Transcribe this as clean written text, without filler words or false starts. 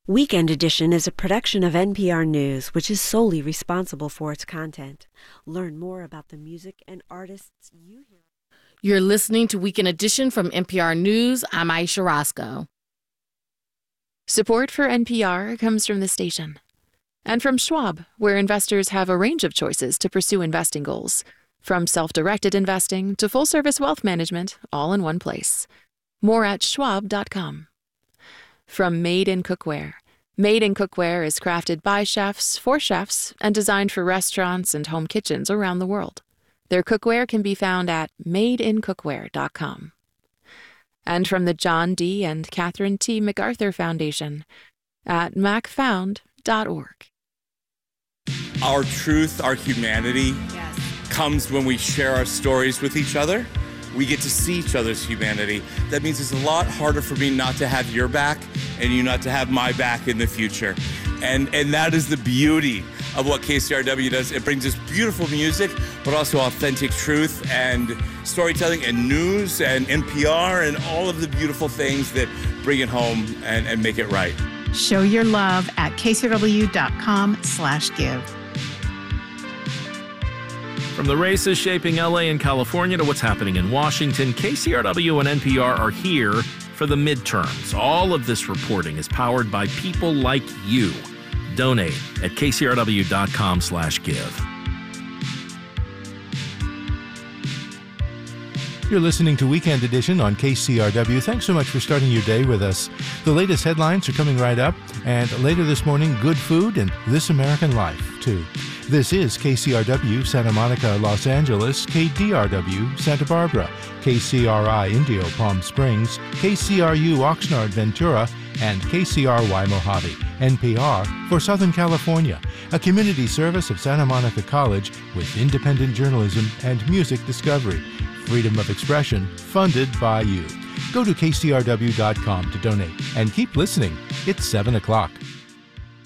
Weekend Edition is a production of NPR News, which is solely responsible for its content. Learn more about the music and artists you hear. You're listening to Weekend Edition from NPR News. I'm Aisha Roscoe. Support for NPR comes from the station. And from Schwab, where investors have a range of choices to pursue investing goals. From self-directed investing to full-service wealth management, all in one place. More at schwab.com. From Made in Cookware. Made in Cookware is crafted by chefs for chefs and designed for restaurants and home kitchens around the world. Their cookware can be found at madeincookware.com. And from the John D. and Catherine T. MacArthur Foundation at macfound.org. Our truth, our humanity comes when we share our stories with each other. We get to see each other's humanity. That means it's a lot harder for me not to have your back and you not to have my back in the future. And that is the beauty of what KCRW does. It brings us beautiful music, but also authentic truth and storytelling and news and NPR and all of the beautiful things that bring it home and make it right. Show your love at kcrw.com/give. From the races shaping LA and California to what's happening in Washington, KCRW and NPR are here for the midterms. All of this reporting is powered by people like you. Donate at kcrw.com/give. You're listening to Weekend Edition on KCRW. Thanks so much for starting your day with us. The latest headlines are coming right up, and later this morning, good food and This American Life, too. This is KCRW Santa Monica, Los Angeles, KDRW Santa Barbara, KCRI Indio Palm Springs, KCRU Oxnard Ventura, and KCRY Mojave, NPR for Southern California, a community service of Santa Monica College with independent journalism and music discovery. Freedom of expression, funded by you. Go to kcrw.com to donate and keep listening. It's 7 o'clock.